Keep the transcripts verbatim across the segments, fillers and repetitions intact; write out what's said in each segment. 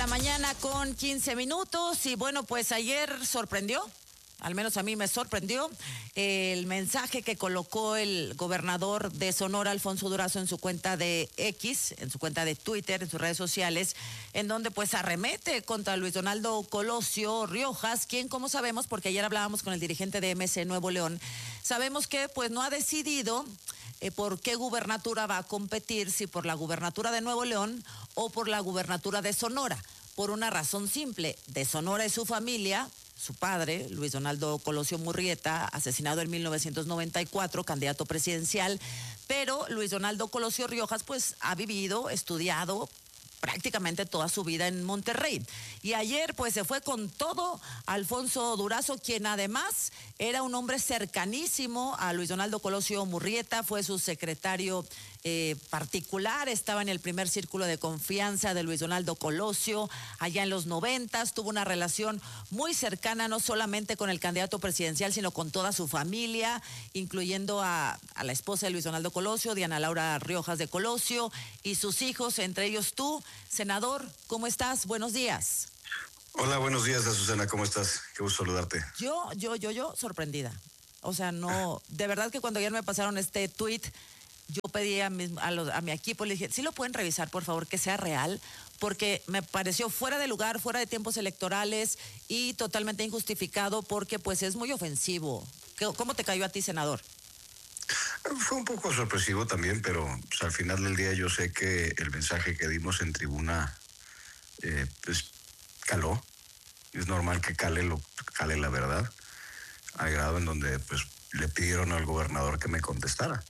mañana con quince minutos y bueno, pues ayer sorprendió, al menos a mí me sorprendió, el mensaje que colocó el gobernador de Sonora, Alfonso Durazo, en su cuenta de X, en su cuenta de Twitter, en sus redes sociales, en donde pues arremete contra Luis Donaldo Colosio Riojas, quien, como sabemos, porque ayer hablábamos con el dirigente de M C Nuevo León, sabemos que pues no ha decidido eh, por qué gubernatura va a competir, si por la gubernatura de Nuevo León o por la gubernatura de Sonora, por una razón simple: de Sonora es su familia. Su padre, Luis Donaldo Colosio Murrieta, asesinado en mil novecientos noventa y cuatro, candidato presidencial, pero Luis Donaldo Colosio Riojas pues ha vivido, estudiado prácticamente toda su vida en Monterrey. Y ayer pues se fue con todo Alfonso Durazo, quien además era un hombre cercanísimo a Luis Donaldo Colosio Murrieta, fue su secretario eh, particular, estaba en el primer círculo de confianza de Luis Donaldo Colosio allá en los noventas, tuvo una relación muy cercana no solamente con el candidato presidencial, sino con toda su familia, incluyendo a, a la esposa de Luis Donaldo Colosio, Diana Laura Riojas de Colosio, y sus hijos, entre ellos tú. Senador, ¿cómo estás? Buenos días. Hola, buenos días, Azucena, ¿cómo estás? Qué gusto saludarte. Yo, yo, yo, yo, sorprendida. O sea, no, de verdad que cuando ayer me pasaron este tuit, yo pedí a mi, a, los, a mi equipo, le dije, ¿sí lo pueden revisar, por favor, que sea real? Porque me pareció fuera de lugar, fuera de tiempos electorales y totalmente injustificado, porque pues es muy ofensivo. ¿Cómo te cayó a ti, senador? Fue un poco sorpresivo también, pero pues, al final del día yo sé que el mensaje que dimos en tribuna eh, pues caló. Es normal que cale, lo, cale la verdad, al grado en donde pues le pidieron al gobernador que me contestara.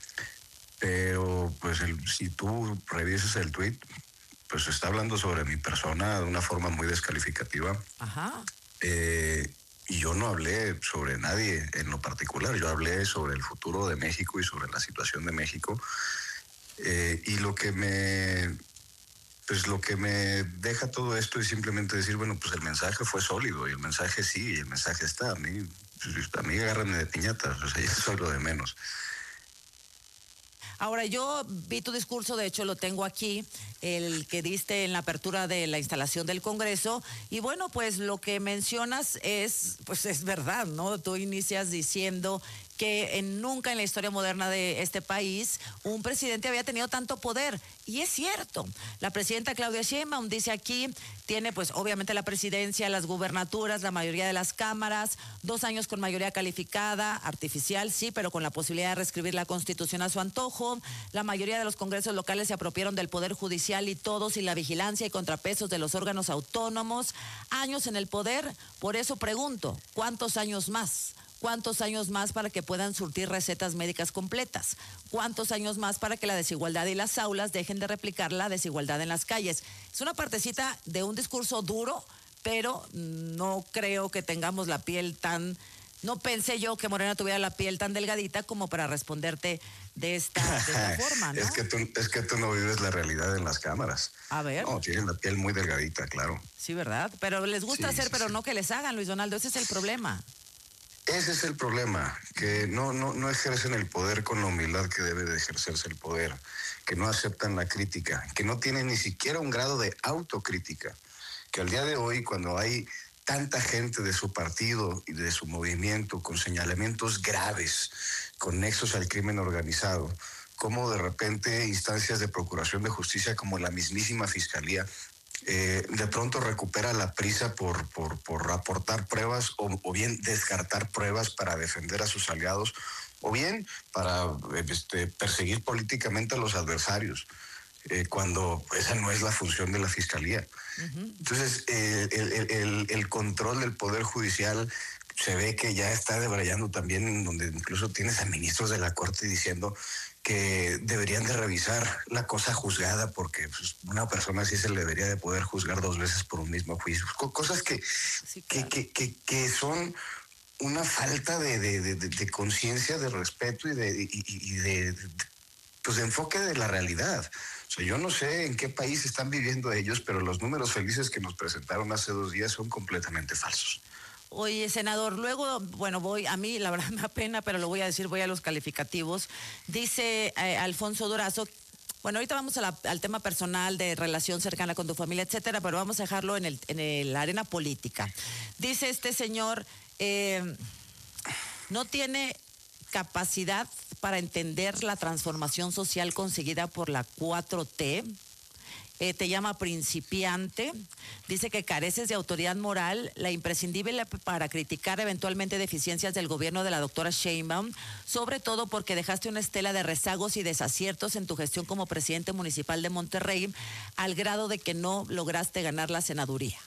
Pero pues el, si tú revisas el tuit, pues está hablando sobre mi persona de una forma muy descalificativa. Ajá. Eh, Y yo no hablé sobre nadie en lo particular, yo hablé sobre el futuro de México y sobre la situación de México. Eh, y lo que me, pues lo que me deja todo esto es simplemente decir, bueno, pues el mensaje fue sólido y el mensaje sí, y el mensaje está. A mí, pues, a mí agárrenme de piñatas, o sea, eso es lo de menos. Ahora, yo vi tu discurso, de hecho lo tengo aquí, el que diste en la apertura de la instalación del Congreso, y bueno, pues lo que mencionas es, pues es verdad, ¿no? Tú inicias diciendo que en, nunca en la historia moderna de este país un presidente había tenido tanto poder, y es cierto. La presidenta Claudia Sheinbaum dice aquí, tiene pues obviamente la presidencia, las gubernaturas, la mayoría de las cámaras, dos años con mayoría calificada, artificial, sí, pero con la posibilidad de reescribir la Constitución a su antojo. La mayoría de los congresos locales se apropiaron del Poder Judicial y todos, y la vigilancia y contrapesos de los órganos autónomos. Años en el poder, por eso pregunto, ¿cuántos años más? ¿Cuántos años más para que puedan surtir recetas médicas completas? ¿Cuántos años más para que la desigualdad y las aulas dejen de replicar la desigualdad en las calles? Es una partecita de un discurso duro, pero no creo que tengamos la piel tan... No pensé yo que Morena tuviera la piel tan delgadita como para responderte de esta, de esta forma, ¿no? es, que tú, es que tú no vives la realidad en las cámaras. A ver. No, tienen la piel muy delgadita, claro. Sí, ¿verdad? Pero les gusta sí, hacer, sí, pero sí. no que les hagan, Luis Donaldo. Ese es el problema. Ese es el problema, que no, no, no ejercen el poder con la humildad que debe de ejercerse el poder, que no aceptan la crítica, que no tienen ni siquiera un grado de autocrítica, que al día de hoy, cuando hay tanta gente de su partido y de su movimiento con señalamientos graves, con nexos al crimen organizado, como de repente instancias de procuración de justicia como la mismísima Fiscalía, Eh, de pronto recupera la prisa por, por, por aportar pruebas o, o bien descartar pruebas para defender a sus aliados o bien para este, perseguir políticamente a los adversarios, eh, cuando esa no es la función de la Fiscalía. Uh-huh. Entonces, eh, el, el, el, el control del Poder Judicial se ve que ya está debrayando también, en donde incluso tienes a ministros de la Corte diciendo que deberían de revisar la cosa juzgada, porque pues, una persona así se le debería de poder juzgar dos veces por un mismo juicio. Cosas que, sí, claro. que, que, que, que son una falta de, de, de, de conciencia, de respeto y de, y, y de, de, pues, de enfoque de la realidad. O sea, yo no sé en qué país están viviendo ellos, pero los números felices que nos presentaron hace dos días son completamente falsos. Oye, senador, luego, bueno, voy, a mí la verdad me da pena, pero lo voy a decir, voy a los calificativos. Dice eh, Alfonso Durazo, Bueno, ahorita vamos a la, al tema personal de relación cercana con tu familia, etcétera, pero vamos a dejarlo en el, en el, la arena política. Dice este señor, eh, no tiene capacidad para entender la transformación social conseguida por la cuatro T. Eh, te llama principiante, dice que careces de autoridad moral, la imprescindible para criticar eventualmente deficiencias del gobierno de la doctora Sheinbaum, sobre todo porque dejaste una estela de rezagos y desaciertos en tu gestión como presidente municipal de Monterrey, al grado de que no lograste ganar la senaduría.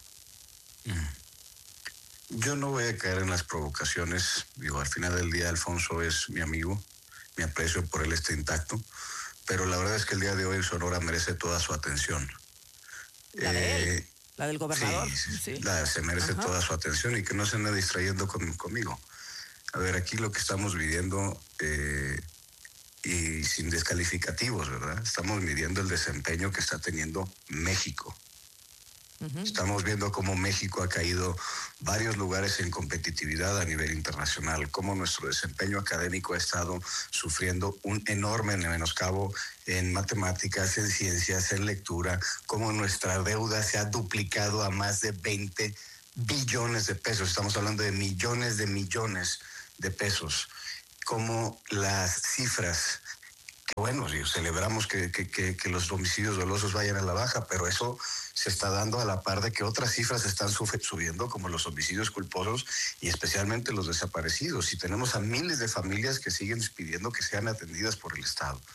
Yo no voy a caer en las provocaciones, digo, al final del día Alfonso es mi amigo, mi aprecio por él está intacto, pero la verdad es que el día de hoy Sonora merece toda su atención. ¿La de eh, él? ¿La del gobernador? Sí, sí. La, se merece Ajá. toda su atención y que no se ande distrayendo con, conmigo. A ver, aquí lo que estamos viviendo, eh, y sin descalificativos, ¿verdad? Estamos midiendo el desempeño que está teniendo México. Uh-huh. Estamos viendo cómo México ha caído varios lugares en competitividad a nivel internacional, cómo nuestro desempeño académico ha estado sufriendo un enorme menoscabo en matemáticas, en ciencias, en lectura, cómo nuestra deuda se ha duplicado a más de veinte billones de pesos. Estamos hablando de millones de millones de pesos. Cómo las cifras... Que bueno, celebramos que, que, que, que los homicidios dolosos vayan a la baja, pero eso se está dando a la par de que otras cifras están subiendo, como los homicidios culposos y especialmente los desaparecidos. Y tenemos a miles de familias que siguen pidiendo que sean atendidas por el Estado.